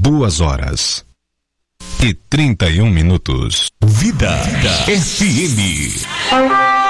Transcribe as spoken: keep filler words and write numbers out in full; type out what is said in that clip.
Duas horas e trinta e um minutos. Vida, Vida F M.